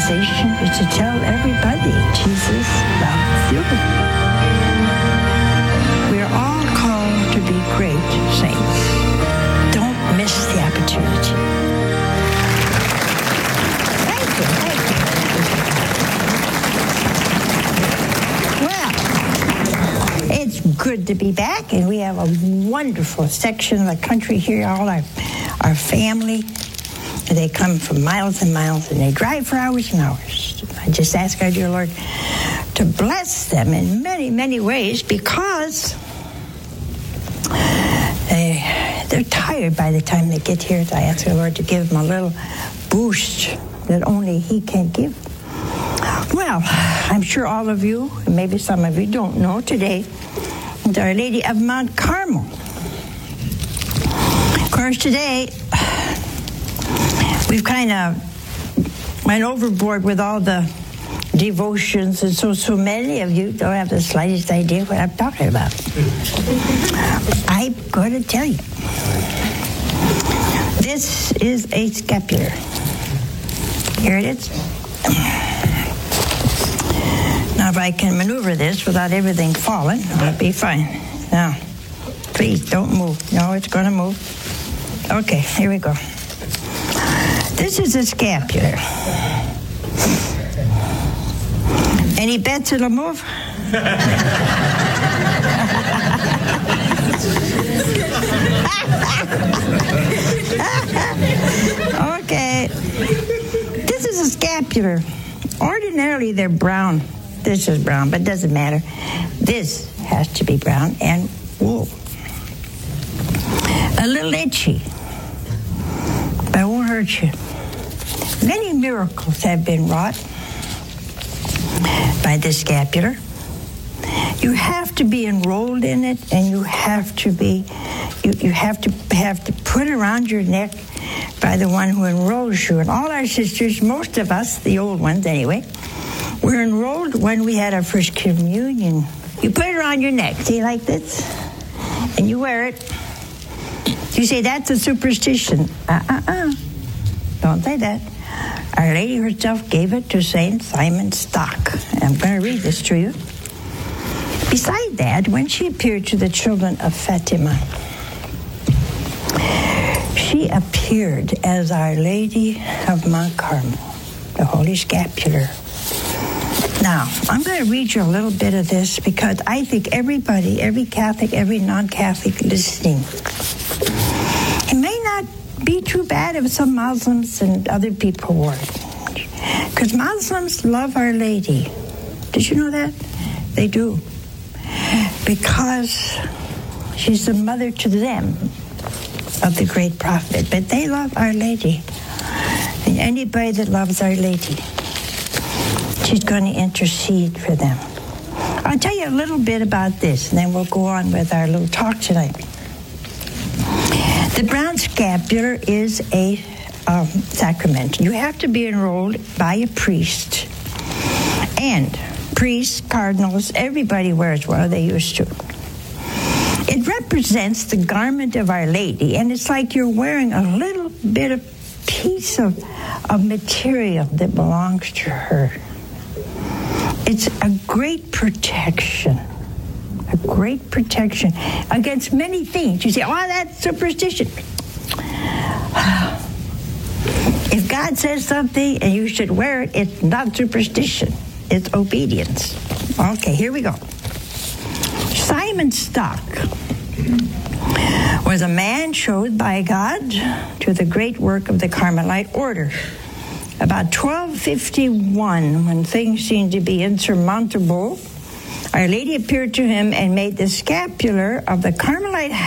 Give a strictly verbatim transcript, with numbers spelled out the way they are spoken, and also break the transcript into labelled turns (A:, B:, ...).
A: organization is to tell everybody Jesus loves you. We're all called to be great saints. Don't miss the opportunity. Thank you, thank you. Well, it's good to be back, and we have a wonderful section of the country here, all our, our family. They come from miles and miles, and they drive for hours and hours. I just ask our dear Lord to bless them in many, many ways, because they, they're tired by the time they get here. I ask our Lord to give them a little boost that only He can give. Well, I'm sure all of you, and maybe some of you don't know, today is Our Lady of Mount Carmel. Of course, today we've kind of went overboard with all the devotions, and so so many of you don't have the slightest idea what I'm talking about. I'm going to tell you. This is a scapular. Here it is. Now, if I can maneuver this without everything falling, I'll be fine. Now, please don't move. No, it's going to move. Okay, here we go. This is a scapular. Any bets it'll move? Okay. This is a scapular. Ordinarily, they're brown. This is brown, but it doesn't matter. This has to be brown and wool. A little itchy, but it won't hurt you. Many miracles have been wrought by this scapular. You have to be enrolled in it, and you have to be, you, you have to have to put around your neck by the one who enrolls you. And all our sisters, most of us, the old ones anyway, were enrolled when we had our first communion. You put it around your neck, see, like this, and you wear it. You say, that's a superstition. Uh-uh-uh. Don't say that. Our Lady herself gave it to Saint Simon Stock. I'm going to read this to you. Beside that, when she appeared to the children of Fatima, she appeared as Our Lady of Mount Carmel, the Holy Scapular. Now, I'm going to read you a little bit of this, because I think everybody, every Catholic, every non-Catholic listening, it may not be too bad if some Muslims and other people wore it. Because Muslims love Our Lady. Did you know that? They do. Because she's the mother to them of the great prophet. But they love Our Lady. And anybody that loves Our Lady, she's going to intercede for them. I'll tell you a little bit about this, and then we'll go on with our little talk tonight. The brown scapular is a um, sacrament. You have to be enrolled by a priest. And priests, cardinals, everybody wears one, or they used to. It represents the garment of Our Lady, and it's like you're wearing a little bit of piece of, of material that belongs to her. It's a great protection. A great protection against many things. You say, oh, that's superstition. If God says something and you should wear it, it's not superstition. It's obedience. Okay, here we go. Simon Stock was a man chosen by God to the great work of the Carmelite order. About twelve fifty-one, when things seemed to be insurmountable, Our Lady appeared to him and made the scapular of the Carmelite